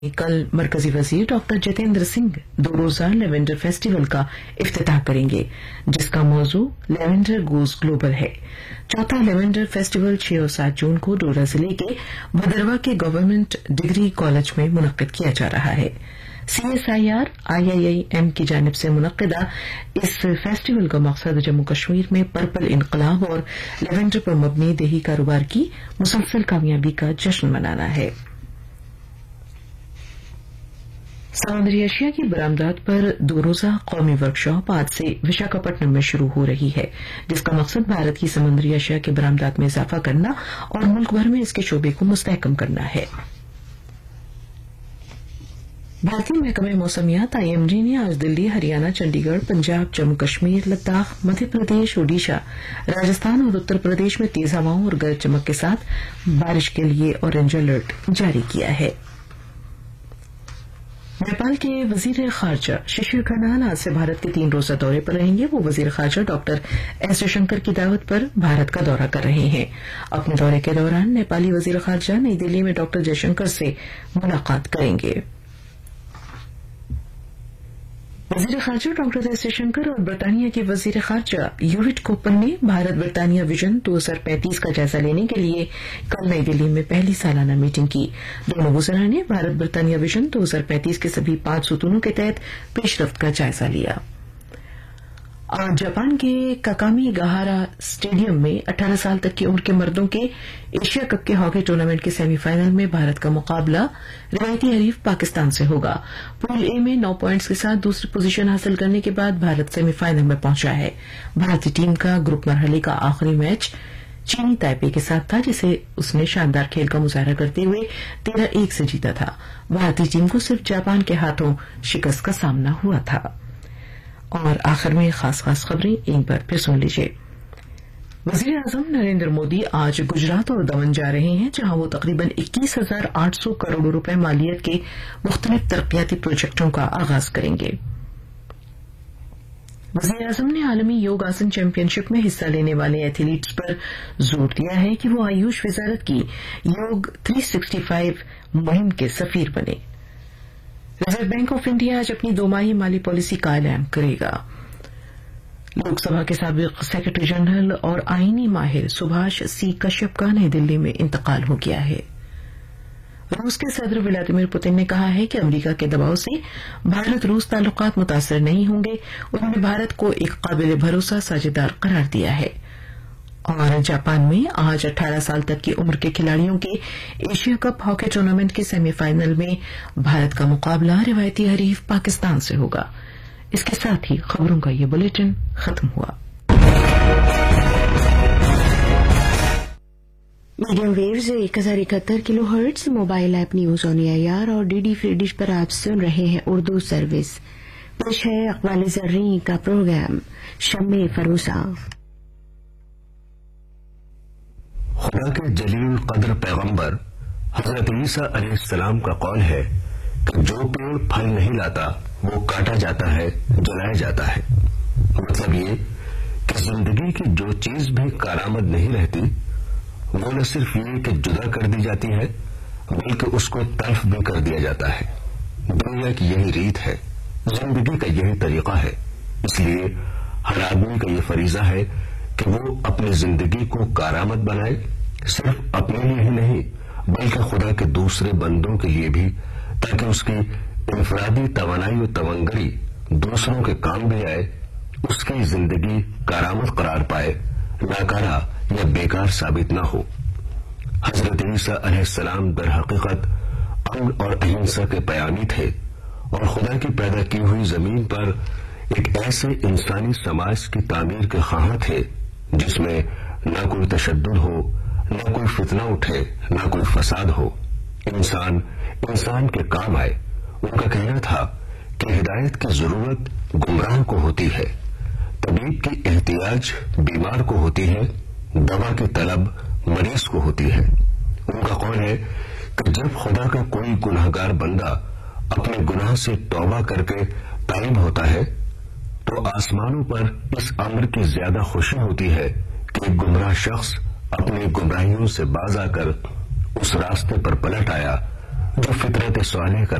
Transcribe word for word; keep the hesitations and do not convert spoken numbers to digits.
कल मरकजी वजीर डॉक्टर जितेंद्र सिंह दो रोजा लेवेंडर फेस्टिवल का इफ्तिताह करेंगे, जिसका मौजू लेवेंडर गोज ग्लोबल है। चौथा लेवेंडर फेस्टिवल छह और सात जून को डोडा जिले के भदरवा के गवर्नमेंट डिग्री कॉलेज में मुनक्किद किया जा रहा है। सीएसआईआर आईआईएम की जानिब से मुनक्किदा इस फेस्टिवल का मकसद जम्मू कश्मीर में पर्पल इनकलाब और लेवेंडर पर मबनी देही कारोबार की मुसलसल कामयाबी का जश्न मनाना है। समुद्री अशिया की बरामदात पर दो रोजा कौमी वर्कशॉप आज से विशाखापट्टनम में शुरू हो रही है, जिसका मकसद भारत की समुद्री अशिया की बरामदात में इजाफा करना और मुल्क भर में इसके शोबे को मुस्तहकम करना है। भारतीय महकमे मौसमियात आईएमडी ने आज दिल्ली, हरियाणा, चंडीगढ़, पंजाब, जम्मू कश्मीर, लद्दाख, मध्य प्रदेश, ओडिशा, राजस्थान और उत्तर प्रदेश में तेज हवाओं और गरज चमक के साथ बारिश के लिए ऑरेंज अलर्ट जारी किया है। नेपाल के वजीर खारजा शिशिर खनाल आज से भारत के तीन रोजा दौरे पर रहेंगे। वो वजीर खारजा डॉक्टर एस जयशंकर की दावत पर भारत का दौरा कर रहे हैं। अपने दौरे के दौरान नेपाली वजीर खारजा नई दिल्ली में डॉक्टर जयशंकर से मुलाकात करेंगे। वजीर खारजा डॉक्टर एस जयशंकर और ब्रिटानिया के वजीर खारजा यूरिट कोपन ने भारत ब्रिटानिया विजन दो हजार पैंतीस का जायजा लेने के लिए कल नई दिल्ली में पहली सालाना मीटिंग की। दोनों वज़रा ने भारत ब्रिटानिया विजन दो हजार पैंतीस के सभी पांच सुतूनों के तहत पेशरफ्त का जायजा लिया। आज जापान के काकामीगाहारा स्टेडियम में अठारह साल तक की उम्र के मर्दों के एशिया कप के हॉकी टूर्नामेंट के सेमीफाइनल में भारत का मुकाबला रिवायती हरीफ पाकिस्तान से होगा। पूल ए में नौ पॉइंट्स के साथ दूसरी पोजीशन हासिल करने के बाद भारत सेमीफाइनल में पहुंचा है। भारतीय टीम का ग्रुप मरहले का आखिरी मैच चीनी ताइपे के साथ था, जिसे उसने शानदार खेल का मुजाहरा करते हुए तेरह एक से जीता था। भारतीय टीम को सिर्फ जापान के हाथों शिकस्त का सामना हुआ था। और आखिर में खास खास खबरें एक बार फिर सुन लीजिए। वजीर आजम नरेंद्र मोदी आज गुजरात और दमन जा रहे हैं, जहां वो तकरीबन इक्कीस हजार आठ सौ करोड़ रुपए मालियत के मुख्तलिफ तरक्याती प्रोजेक्टों का आगाज करेंगे। वजीर आजम ने आलमी योग आसन चैंपियनशिप में हिस्सा लेने वाले एथलीट्स पर जोर दिया है कि वो आयुष वजारत की योग तीन सौ पैंसठ मुहिम के सफीर बने। रिजर्व बैंक ऑफ इंडिया आज अपनी दोमाही माली पॉलिसी का ऐलान करेगा। लोकसभा के साबिक सेक्रेटरी जनरल और आईनी माहिर सुभाष सी कश्यप का नई दिल्ली में इंतकाल हो गया है। रूस के सदर व्लादिमीर पुतिन ने कहा है कि अमेरिका के दबाव से भारत रूस ताल्लुकात मुतासर नहीं होंगे। उन्होंने भारत को एक काबिल भरोसा साझेदार करार दिया है। और जापान में आज अठारह साल तक की उम्र के खिलाड़ियों के एशिया कप हॉकी टूर्नामेंट के सेमीफाइनल में भारत का मुकाबला रिवायती हरीफ पाकिस्तान से होगा। इसके साथ ही खबरों का ये बुलेटिन खत्म हुआ। मीडियम वेव्स एक हजार इकहत्तर kilo hertz, mobile app news on AIR और डीडी फ्री डिश पर आप सुन रहे हैं उर्दू सर्विस। पेश है अक़वाल ज़र्री का प्रोग्राम शम्मे फरोसा। खुदा के जलील कद्र पैगंबर हजरत ईसा अलैहिस्सलाम का कौल है कि जो पेड़ फल नहीं लाता वो काटा जाता है, जलाया जाता है। मतलब ये कि जिंदगी की जो चीज भी कारामद नहीं रहती वो न सिर्फ ये कि जुदा कर दी जाती है, बल्कि उसको तल्फ भी कर दिया जाता है। दुनिया की यही रीत है, जिंदगी का यही तरीका है। इसलिए हर आदमी का ये फरीजा है कि वो अपनी जिंदगी को कारामद बनाए, सिर्फ अपने लिए ही नहीं बल्कि खुदा के दूसरे बंदों के लिए भी, ताकि उसकी इनफरादी तवानाई और तवंगरी दूसरों के काम भी आए, उसकी जिंदगी कारामद करार पाए, नाकारा या बेकार साबित न हो। हजरत ईसा अलैहिस्सलाम दर हकीकत अमन और अहिंसा के पयानी थे और खुदा की पैदा की हुई जमीन पर एक ऐसे इंसानी समाज की तामीर के ख्वाह थे जिसमें न कोई तशद्दुद हो, न कोई फितना उठे, न कोई फसाद हो। इंसान इंसान के काम आए। उनका कहना था कि हिदायत की जरूरत गुमराह को होती है, तबीब की एहतियाज बीमार को होती है, दवा की तलब मरीज को होती है। उनका कौल है कि जब खुदा का कोई गुनाहगार बंदा अपने गुनाह से तौबा करके ताइब होता है तो आसमानों पर इस अम्र की ज्यादा खुशी होती है कि एक गुमराह शख्स अपनी गुमराहियों से बाज आकर उस रास्ते पर पलट आया जो फितरत स्वालिह का